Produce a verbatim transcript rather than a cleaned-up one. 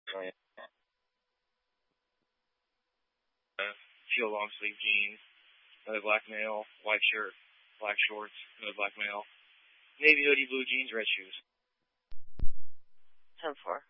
Oh, yeah. Uh, teal long sleeve jeans, another black male, white shirt, black shorts, another black male, navy hoodie, blue jeans, red shoes. ten four.